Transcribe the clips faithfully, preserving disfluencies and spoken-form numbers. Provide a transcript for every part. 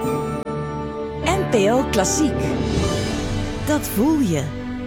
N P O Klassiek. Dat voel je.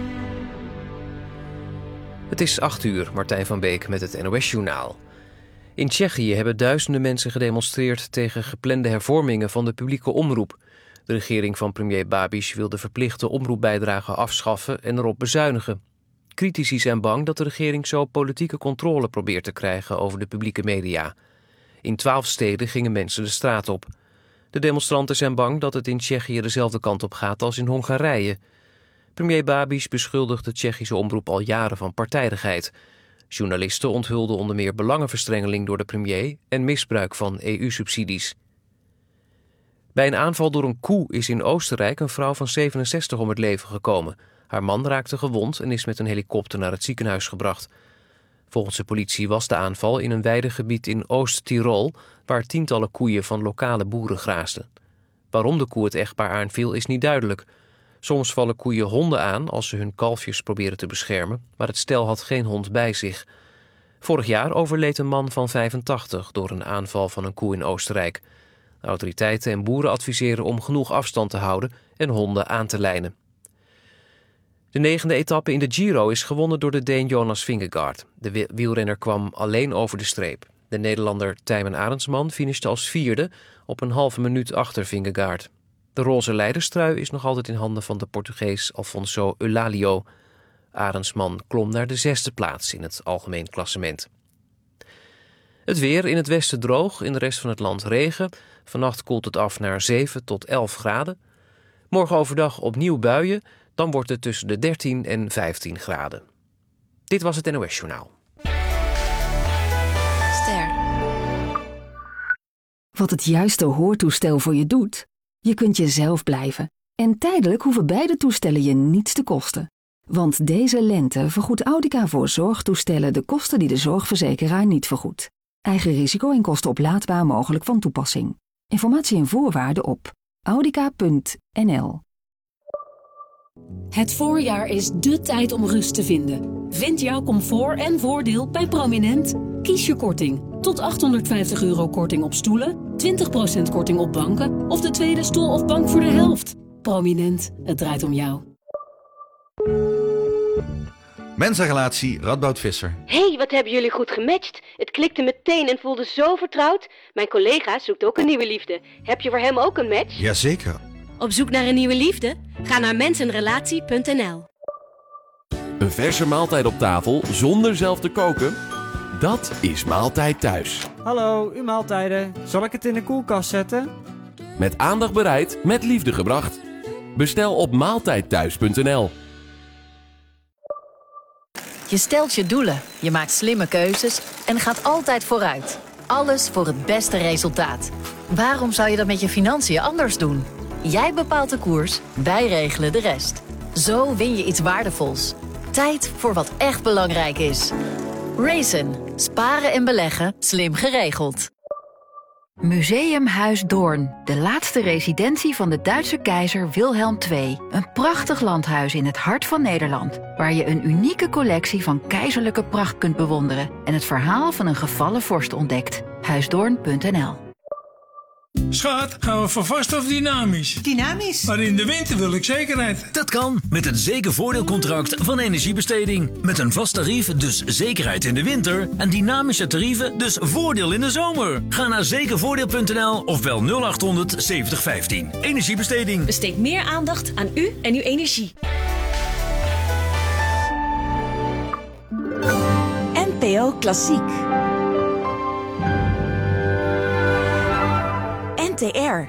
Het is acht uur, Martijn van Beek met het N O S-journaal. In Tsjechië hebben duizenden mensen gedemonstreerd tegen geplande hervormingen van de publieke omroep. De regering van premier Babiš wil de verplichte omroepbijdrage afschaffen en erop bezuinigen. Critici zijn bang dat de regering zo politieke controle probeert te krijgen over de publieke media. In twaalf steden gingen mensen de straat op. De demonstranten zijn bang dat het in Tsjechië dezelfde kant op gaat als in Hongarije. Premier Babiš beschuldigt de Tsjechische omroep al jaren van partijdigheid. Journalisten onthulden onder meer belangenverstrengeling door de premier en misbruik van E U-subsidies. Bij een aanval door een koe is in Oostenrijk een vrouw van zevenenzestig om het leven gekomen. Haar man raakte gewond en is met een helikopter naar het ziekenhuis gebracht. Volgens de politie was de aanval in een weidegebied in Oost-Tirol, waar tientallen koeien van lokale boeren graasden. Waarom de koe het echtpaar aanviel is niet duidelijk. Soms vallen koeien honden aan als ze hun kalfjes proberen te beschermen, maar het stel had geen hond bij zich. Vorig jaar overleed een man van vijfentachtig door een aanval van een koe in Oostenrijk. De autoriteiten en boeren adviseren om genoeg afstand te houden en honden aan te lijnen. De negende etappe in de Giro is gewonnen door de Deen Jonas Vingegaard. De wielrenner kwam alleen over de streep. De Nederlander Tijmen Arendsman finishte als vierde op een halve minuut achter Vingegaard. De roze leiderstrui is nog altijd in handen van de Portugees Alfonso Eulálio. Arendsman klom naar de zesde plaats in het algemeen klassement. Het weer: in het westen droog, in de rest van het land regen. Vannacht koelt het af naar zeven tot elf graden. Morgen overdag opnieuw buien, dan wordt het tussen de dertien en vijftien graden. Dit was het N O S-journaal. Ster. Wat het juiste hoortoestel voor je doet? Je kunt jezelf blijven. En tijdelijk hoeven beide toestellen je niets te kosten. Want deze lente vergoedt Audica voor zorgtoestellen de kosten die de zorgverzekeraar niet vergoedt. Eigen risico en kosten oplaadbaar mogelijk van toepassing. Informatie en voorwaarden op audica punt n l. Het voorjaar is dé tijd om rust te vinden. Vind jouw comfort en voordeel bij Prominent. Kies je korting. Tot achthonderdvijftig euro korting op stoelen, twintig procent korting op banken of de tweede stoel of bank voor de helft. Prominent, het draait om jou. Mensenrelatie Radboud Visser. Hé, hey, wat hebben jullie goed gematcht. Het klikte meteen en voelde zo vertrouwd. Mijn collega zoekt ook een nieuwe liefde. Heb je voor hem ook een match? Jazeker. Op zoek naar een nieuwe liefde? Ga naar mensenrelatie punt n l. Een verse maaltijd op tafel zonder zelf te koken? Dat is Maaltijd Thuis. Hallo, uw maaltijden. Zal ik het in de koelkast zetten? Met aandacht bereid, met liefde gebracht. Bestel op maaltijd thuis punt n l. Je stelt je doelen, je maakt slimme keuzes en gaat altijd vooruit. Alles voor het beste resultaat. Waarom zou je dat met je financiën anders doen? Jij bepaalt de koers, wij regelen de rest. Zo win je iets waardevols. Tijd voor wat echt belangrijk is. Raisin. Sparen en beleggen, slim geregeld. Museumhuis Doorn, de laatste residentie van de Duitse keizer Wilhelm de Tweede. Een prachtig landhuis in het hart van Nederland, waar je een unieke collectie van keizerlijke pracht kunt bewonderen en het verhaal van een gevallen vorst ontdekt. huisdoorn punt n l. Schat, gaan we voor vast of dynamisch? Dynamisch. Maar in de winter wil ik zekerheid. Dat kan met het zekervoordeelcontract van Energiebesteding. Met een vast tarief, dus zekerheid in de winter. En dynamische tarieven, dus voordeel in de zomer. Ga naar zekervoordeel punt n l of bel nul acht honderd zeventig vijftien. Energiebesteding. Besteed meer aandacht aan u en uw energie. N P O Klassiek. N T R.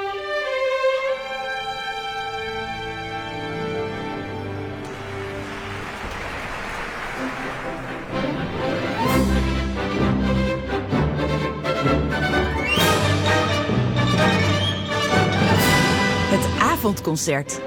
Het avondconcert.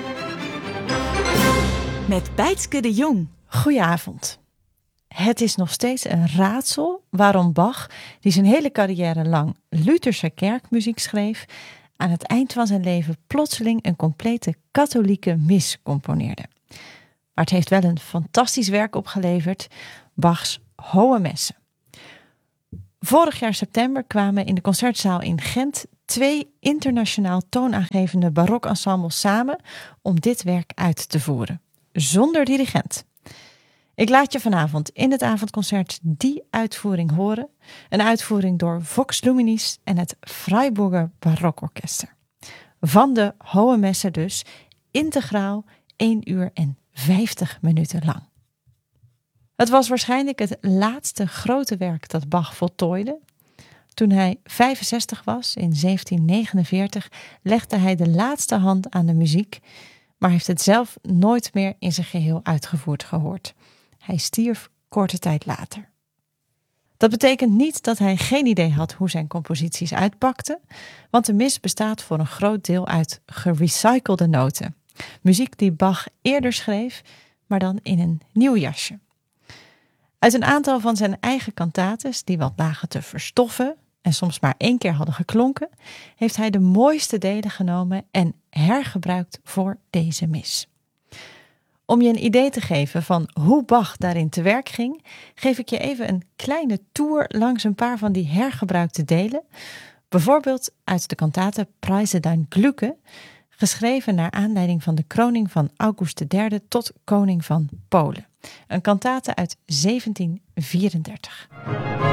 Met Bijtske de Jong. Goedenavond. Het is nog steeds een raadsel waarom Bach, die zijn hele carrière lang Lutherse kerkmuziek schreef, aan het eind van zijn leven plotseling een complete katholieke mis componeerde. Maar het heeft wel een fantastisch werk opgeleverd, Bachs Hohe Messen. Vorig jaar september kwamen in de concertzaal in Gent twee internationaal toonaangevende barokensembles samen om dit werk uit te voeren, zonder dirigent. Ik laat je vanavond in het avondconcert die uitvoering horen. Een uitvoering door Vox Luminis en het Freiburger Barokorchester. Van de Hohe Messe dus, integraal één uur en vijftig minuten lang. Het was waarschijnlijk het laatste grote werk dat Bach voltooide. Toen hij vijfenzestig was, in zeventien negenenveertig, legde hij de laatste hand aan de muziek, maar heeft het zelf nooit meer in zijn geheel uitgevoerd gehoord. Hij stierf korte tijd later. Dat betekent niet dat hij geen idee had hoe zijn composities uitpakten, want de mis bestaat voor een groot deel uit gerecyclede noten. Muziek die Bach eerder schreef, maar dan in een nieuw jasje. Uit een aantal van zijn eigen cantates, die wat lagen te verstoffen en soms maar één keer hadden geklonken, heeft hij de mooiste delen genomen en hergebruikt voor deze mis. Om je een idee te geven van hoe Bach daarin te werk ging, geef ik je even een kleine tour langs een paar van die hergebruikte delen. Bijvoorbeeld uit de kantate Preise dein Glücke, geschreven naar aanleiding van de kroning van August de derde tot koning van Polen. Een kantate uit zeventien vierendertig.